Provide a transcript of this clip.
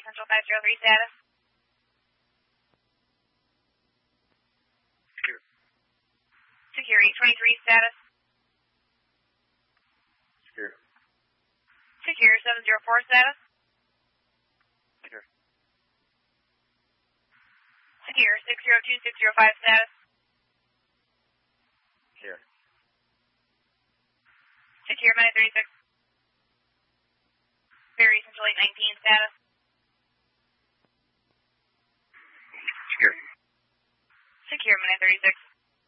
Central 503 status. Secure. Secure 823 status. Secure. Secure 704 status. Secure. Secure 602605 status. Secure. Secure 936. Ferry Central 819 status. Secure. Secure 936.